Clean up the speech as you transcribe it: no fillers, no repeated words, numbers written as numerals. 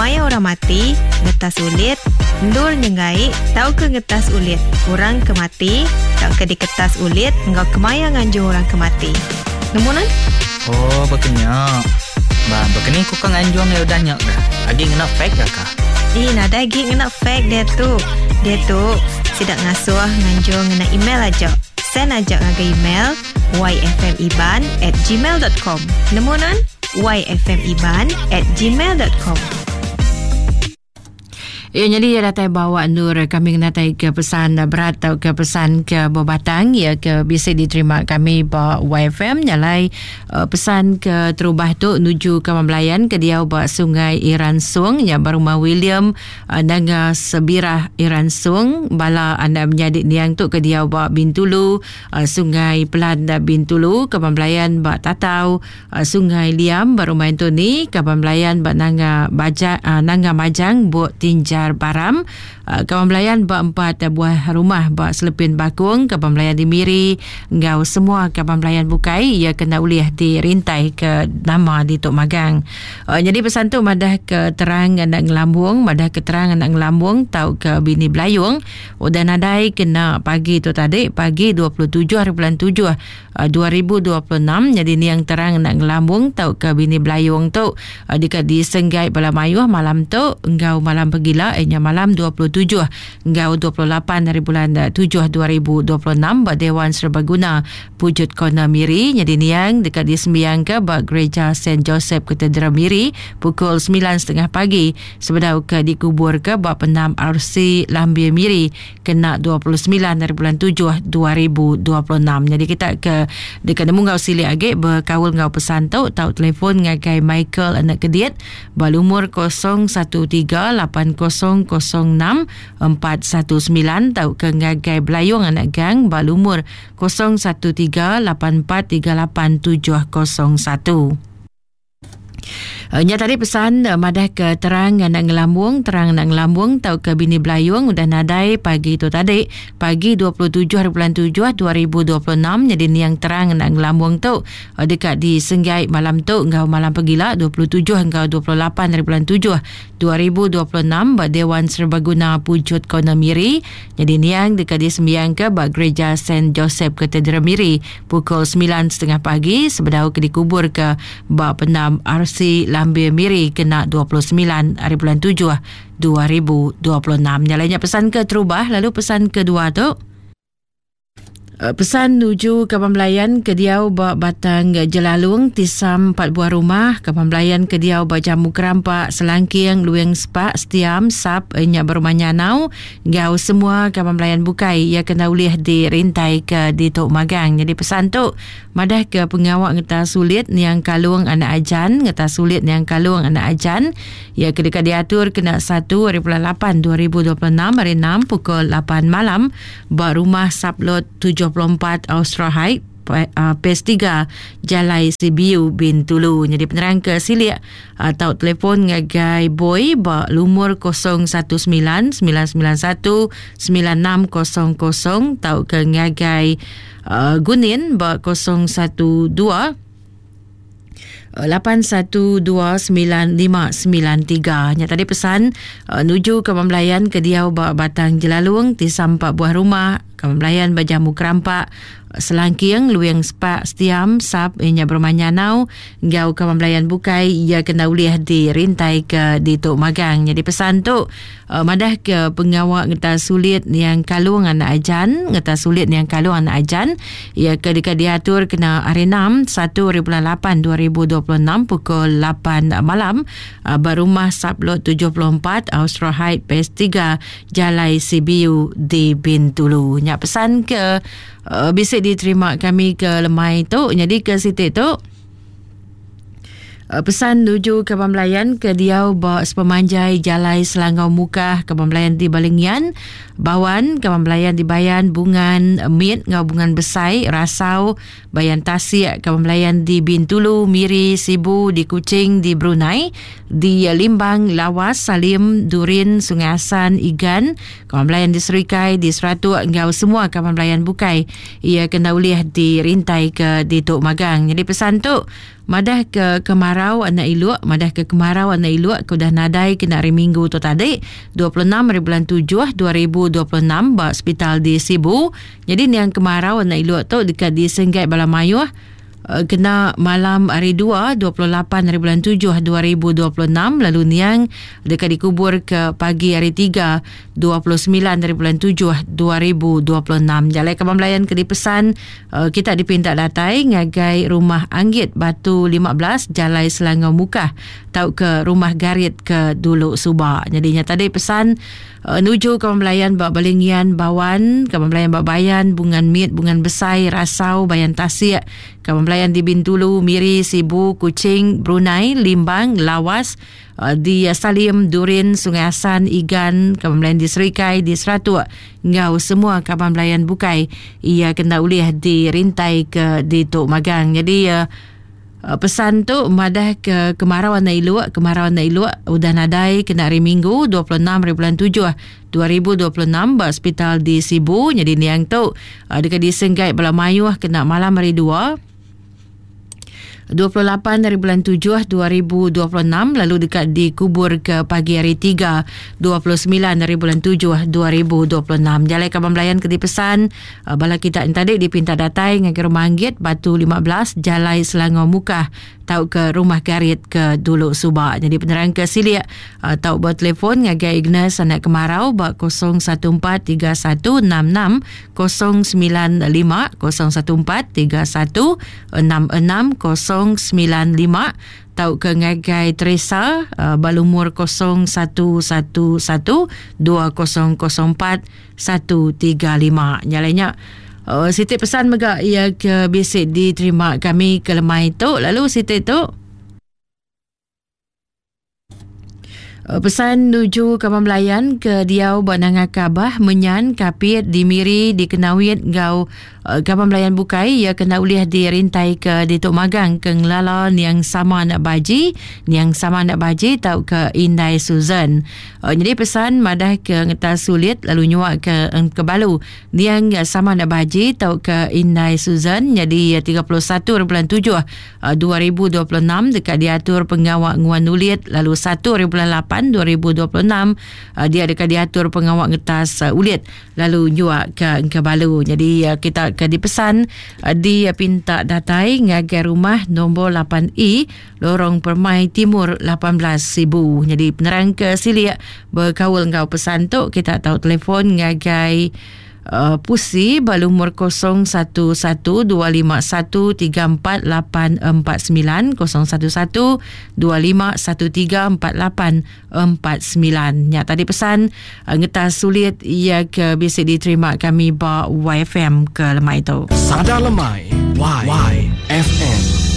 kemaya orang mati, ngetas ulit, ndur nyengai, tau ke ngetas ulit, orang kemati, tau ke diketas ulit, engkau kemaya nganjur orang kemati. Nemunan? Oh, berkenyak. Bah, berkening ku kang anjuang ya udah nyak dah. Agi ngena fake dah kah? Nada lagi ngena fake dia tu. Dia tu sidak ngasuh nganjur ngena email aja. Send aja ngaga email yfmiban@gmail.com. Nemunan? yfmiban@gmail.com. Ya, jadi ya datai bawa Nur kami natai ke pesan berat atau ke pesan ke Bobatang ya ke bisa diterima kami ba YFM nyalai pesan ke terubah tu nuju ke Melayan ke dia ba Sungai Iransung ya Barumah William Nanga Sebirah Iransung bala anda menjadi niang tu ke dia ba Bintulu Sungai Pelan Bintulu ke Melayan ba Tatau Sungai Liam Barumah Antoni ke Melayan ba Nanga Baja Nanga Majang Buk Tinja Baram kawan belayan empat buah rumah bak Selepin Bakung kawan belayan di Miri ngau semua kawan belayan bukai ia kena uliah di rintai ke nama di Tok Magang. Jadi pesan tu madah keterang anak ngelambung madah keterang anak ngelambung tau ke bini Belayung udah nadai kena pagi tu tadi pagi 27 hari bulan 7 2026 jadi ni yang terang anak ngelambung tau ke bini Belayung tu dekat di Senggai Balamayuh malam tu engkau malam pergila malam 27 engkau 28 hari bulan 7 2026 bak Dewan Serbaguna Pujut Kona Miri jadi niang dekat di sembiang ke bak Gereja St. Joseph Katedral Miri pukul 9.30 pagi sebedau ke dikubur ke bak Penam RC Lambir Miri kena 29 hari bulan 7 2026 jadi kita ke dekat nemu ngau silik agak berkawal ngau pesan tau telefon ngagai Michael anak kediat balumur 0138006 tau ke ngagai Belayung anak gang balumur 0138438701. Nya tadi pesan madah ke terang nak ngelambung tau ke bini Belayung udah nadai pagi tu tadi pagi 27 hari bulan 7 2026 jadi ni yang terang nak ngelambung tu dekat di Senggai malam tu engkau malam pergila 27 engkau 28 hari bulan 7 2026 bak Dewan Serbaguna Pujut Kona Miri jadi ni yang dekat di sembiang ke bak Gereja St. Joseph Katedral Miri pukul 9.30 pagi sebedau ke dikubur ke bak Penam RC Lambir Miri kena 29 hari bulan 7 2026. Nyalanya pesan ke terubah lalu pesan kedua tu pesan nuju Kampung Melayan ke Diau bak Batang Jelalung Tisam 4 buah rumah Kampung Melayan ke Diau bak Jamu Kerampak Selangkiang Luang Sepak Setiam Sap Nyak Berumah Nyanau Gau semua Kampung Melayan bukai ia kena ulih di rintai ke di Tok Magang jadi pesan tu madah ke pengawak ngeta sulit yang kalung anak ajan ngeta sulit yang kalung anak ajan ia kedekat diatur kena 1 hari bulan 8 2026 hari 6 pukul 8 malam bak rumah Saplot 74 Austra Height PES 3 Jalai Sibiu Bintulu jadi penerang ke silik atau telefon ngagai boy bak lumur 019-991-9600 tau ke ngagai Gunin bak 012-812-9593 nya tadi pesan nuju ke Melayan ke Diau bak Batang Jelalung Tisam 4 buah rumah ke Melayan Bajamu Kerampak Selangkiang Luang Sepak Setiam Sap Nyak Berumah Nyanau Gau Kampung Melayan bukai ia kena uliah di rintai ke di Tok Magang jadi pesan tu madah ke pengawak ngeta sulit yang kalung anak ajan ngeta sulit yang kalung anak ajan ia kedekat diatur kena hari 6 1 hari bulan 8 2026 pukul 8 malam berumah Saplot 74 Austra Height PES 3 Jalai Sibiu di Bintulu nyak pesan ke bisa diterima kami ke lemai tu jadi ke situ tu pesan nuju ke Melayan ke Diau bak Sepemanjai Jalai Selangau Mukah ke Melayan di Balingian Bawan ke Melayan di Bayan Bungan Mit ngau Bungan Besai Rasau Bayan Tasik ke Melayan di Bintulu Miri Sibu di Kuching di Brunei di Limbang Lawas Salim Durin Sungai Asan Igan ke Melayan di Serikai di Seratuk ngau semua ke Melayan bukai ia kena uliah di rintai ke di Tok Magang jadi pesan tu madah ke kemarau anak iluk, madah ke kemarau anak iluk ke dah nadai kena hari minggu tu tadi 26/7 2026 ba hospital di Sibu. Jadi ni yang kemarau anak iluk tu dekat di Senggai Balamayuh kena malam hari 2 28/7 2026, lalu niang dekat dikubur ke pagi hari 3 29/7 2026. Jalai Kaban Melayan ke dipesan kita dipinta datai ngagai Rumah Anggit Batu 15 Jalai Selangor Mukah tau ke Rumah Garit ke Duluk Subak. Jadinya tadi pesan nuju Kaban Melayan bak Balingian Bawan, Kaban Melayan bak Bayan, Bungan Mit, Bungan Besai, Rasau, Bayan Tasik, Kaban Melayan di Bintulu, Miri, Sibu, Kuching, Brunei, Limbang, Lawas, di Salim, Durin, Sungai Asan, Igan, Kaban Melayan di Serikai, di Seratuk, ngau semua Kaban Melayan bukai ia kena ulih di Rintai ke di Tok Magang. Jadi pesan tu madah ke kemarau anak iluk, udah nadai kena hari Minggu 26/7 2026 ba hospital di Sibu. Jadi ni yang tu dekat di Senggai Balamayuh kena malam hari 2 28/7 2026, lalu dekat dikubur ke pagi hari 3 29/7 2026. Jalai Kaban Melayan ke dipesan bala kita tadi dipinta datai ngagai Rumah Anggit Batu 15 Jalai Selangor Mukah tau ke Rumah Garit ke Duluk Subak. Jadi penerang ke silik tau buat telefon ngagai Ignas anak kemarau bak 0143166 095 0143166 095 tau ke ngagai Teresa balumur 0111 2004 135. Nyalanya Siti pesan megak ia ke bisik diterima kami ke lemai tu. Lalu Siti tu pesan nuju Kaban Melayan ke Diau Bananga Kabah Menyan Kapit Dimiri di Kenawit Gau Kaban Melayan bukai ia kena ulih di Rintai ke di Tok Magang ke Ngelala niang sama nak baji tau ke Indai Susan. Jadi pesan madah ke ngetas sulit lalu nyuak ke Balu niang sama nak baji tau ke Indai Susan. Jadi 31/7 2026 dekat diatur pengawak nguan ulit, lalu 1/8 2026 dia dekat diatur pengawak ngetas ulit lalu nyuak ke Balu. Jadi kita ke dipesan dia pinta datai ngagai rumah nombor 8E Lorong Permai Timur 18 Sibu. Jadi penerang ke silik berkawal ngau pesan tu kita tahu telefon ngagai Pusi balumur 011251344849 011251344849. Ya tadi pesan ngetas sulit ia ke bisik diterima kami ba YFM ke lemai tu. Sadar Lemai YFM.